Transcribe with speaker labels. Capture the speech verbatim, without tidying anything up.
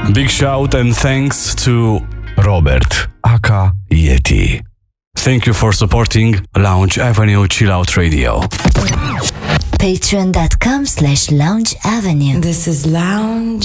Speaker 1: Big shout and thanks to Robert, aka Yeti. Thank you for supporting Lounge Avenue Chill Out Radio.
Speaker 2: Patreon dot com slash Lounge Avenue.
Speaker 3: This is Lounge